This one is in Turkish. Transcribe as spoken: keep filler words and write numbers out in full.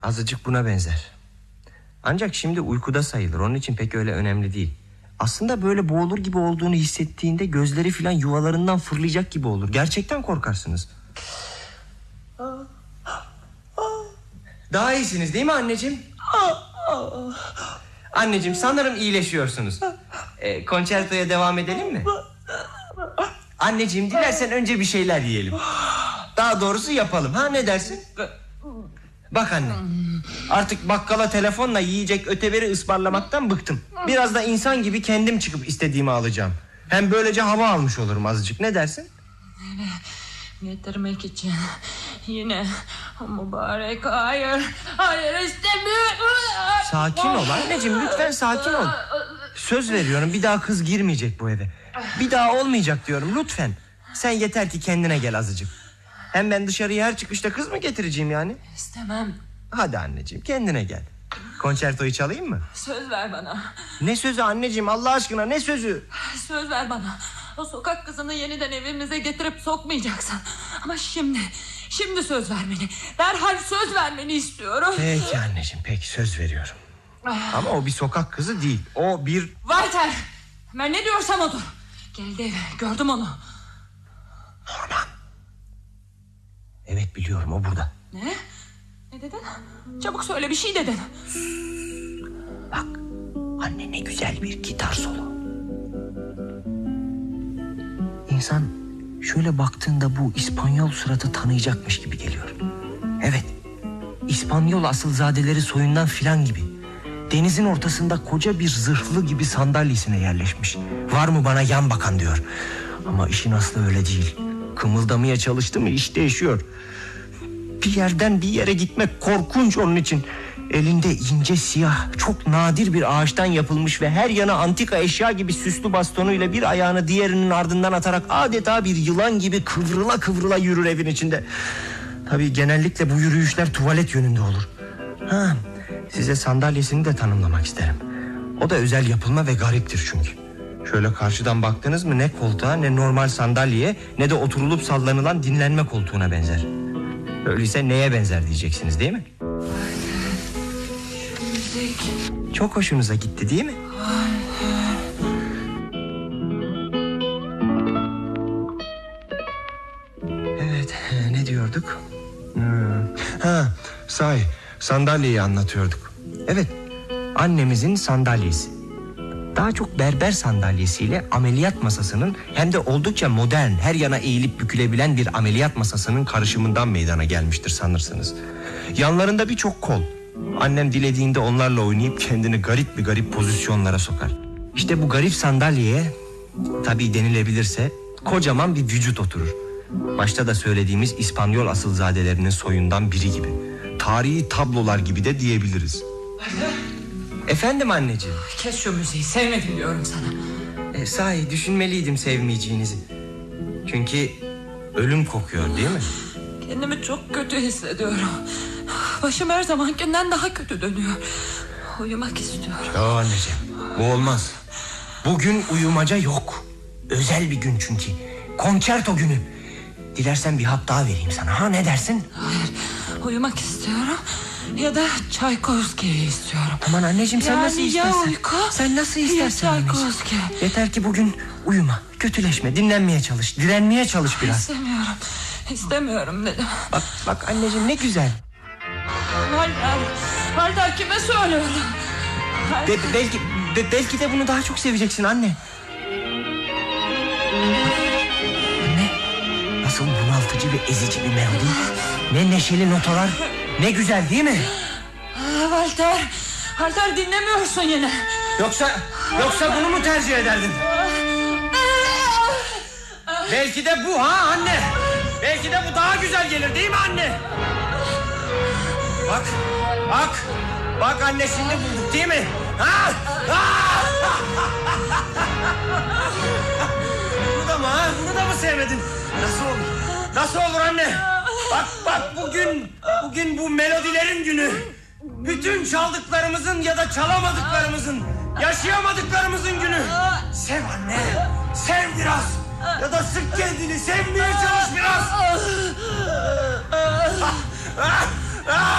Azıcık buna benzer. Ancak şimdi uykuda sayılır. Onun için pek öyle önemli değil. Aslında böyle boğulur gibi olduğunu hissettiğinde gözleri filan yuvalarından fırlayacak gibi olur. Gerçekten korkarsınız. Daha iyisiniz değil mi anneciğim? Anneciğim sanırım iyileşiyorsunuz. e, Konçertoya devam edelim mi? Anneciğim dilersen önce bir şeyler yiyelim. Daha doğrusu yapalım. Ha, ne dersin? Bak anne, artık bakkala telefonla yiyecek öteberi ısmarlamaktan bıktım. Biraz da insan gibi kendim çıkıp istediğimi alacağım. Hem böylece hava almış olurum azıcık. Ne dersin? Getirmek için yine mübarek. Hayır, hayır istemiyorum. Sakin ol anneciğim, lütfen sakin ol. Söz veriyorum bir daha kız girmeyecek bu eve. Bir daha olmayacak diyorum, lütfen. Sen yeter ki kendine gel azıcık. Hem ben dışarıya her çıkışta kız mı getireceğim yani? İstemem. Hadi anneciğim kendine gel. Konçertoyu çalayım mı? Söz ver bana. Ne sözü anneciğim, Allah aşkına ne sözü? Söz ver bana. O sokak kızını yeniden evimize getirip sokmayacaksın. Ama şimdi, şimdi söz vermeni, derhal söz vermeni istiyorum. Peki anneciğim, peki söz veriyorum. Ama o bir sokak kızı değil. O bir... Walter, ben ne diyorsam odur. Geldi eve, gördüm onu. Norman. Evet biliyorum, o burada. Ne? Ne dedin? Çabuk söyle, bir şey dedin. Bak, anne ne güzel bir gitar solo. İnsan şöyle baktığında bu İspanyol suratı tanıyacakmış gibi geliyor. Evet, İspanyol asılzadeleri soyundan filan gibi. Denizin ortasında koca bir zırhlı gibi sandalyesine yerleşmiş. Var mı bana yan bakan diyor. Ama işin aslı öyle değil. Kımıldamaya çalıştı mı iş değişiyor. Bir yerden bir yere gitmek korkunç onun için. Elinde ince siyah çok nadir bir ağaçtan yapılmış ve her yana antika eşya gibi süslü bastonuyla bir ayağını diğerinin ardından atarak adeta bir yılan gibi kıvrıla kıvrıla yürür evin içinde. Tabii genellikle bu yürüyüşler tuvalet yönünde olur. Ha, size sandalyesini de tanımlamak isterim. O da özel yapılma ve gariptir çünkü. Şöyle karşıdan baktınız mı ne koltuğa ne normal sandalyeye ne de oturulup sallanılan dinlenme koltuğuna benzer. Öyleyse neye benzer diyeceksiniz değil mi? Çok hoşunuza gitti değil mi? Evet, ne diyorduk? Hmm. Ha, sahi sandalyeyi anlatıyorduk. Evet, annemizin sandalyesi. Daha çok berber sandalyesiyle ameliyat masasının hem de oldukça modern, her yana eğilip bükülebilen bir ameliyat masasının karışımından meydana gelmiştir sanırsınız. Yanlarında birçok kol. Annem dilediğinde onlarla oynayıp kendini garip bir garip pozisyonlara sokar. İşte bu garip sandalyeye, tabii denilebilirse, kocaman bir vücut oturur. Başta da söylediğimiz İspanyol asılzadelerinin soyundan biri gibi. Tarihi tablolar gibi de diyebiliriz. Efendim anneciğim. Kes şu müziği, sevmedim diyorum sana. E, sahi düşünmeliydim sevmeyeceğinizi. Çünkü ölüm kokuyor değil mi? Kendimi çok kötü hissediyorum. Başım her zamankinden daha kötü dönüyor. Uyumak istiyorum. Yo anneciğim, bu olmaz. Bugün uyumaca yok. Özel bir gün çünkü. Konçerto günü. Dilersen bir hap daha vereyim sana. Ha, ne dersin? Hayır, uyumak istiyorum. Ya da Çaykovski'yi istiyorum. Aman anneciğim sen yani nasıl istersen. Ya uyku, sen nasıl istersen. Ya Çaykovski. Yeter ki bugün uyuma, kötüleşme, dinlenmeye çalış, direnmeye çalış biraz. İstemiyorum, istemiyorum dedim. Bak, bak anneciğim ne güzel. Walter, Walter kime söylüyorum? Be, belki, be, belki de bunu daha çok seveceksin anne. Anne, nasıl bunaltıcı ve ezici bir melodi. Ne neşeli notalar. Ne güzel değil mi? Walter, Walter dinlemiyorsun yine. Yoksa, yoksa bunu mu tercih ederdin? Belki de bu ha anne. Belki de bu daha güzel gelir değil mi anne? Bak, bak, bak anne şimdi bulduk değil mi? Ha? Ha? Bunu da mı ha? Bunu da mı sevmedin? Nasıl olur? Nasıl olur anne? Bak, bak bugün, bugün bu melodilerin günü. Bütün çaldıklarımızın ya da çalamadıklarımızın, yaşayamadıklarımızın günü. Sev anne, sev biraz. Ya da sık kendini, sevmeye çalış biraz.